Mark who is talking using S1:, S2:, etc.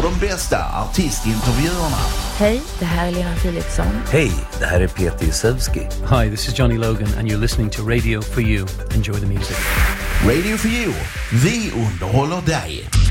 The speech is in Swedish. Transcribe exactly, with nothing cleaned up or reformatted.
S1: de bästa artistintervjuerna.
S2: Hej, det här är Lena Philipsson.
S3: Hej, det här är Peter Jusevski.
S4: Hi, this is Johnny Logan and you're listening to Radio for You. Enjoy the music.
S1: Radio for You. Vi underhåller dig.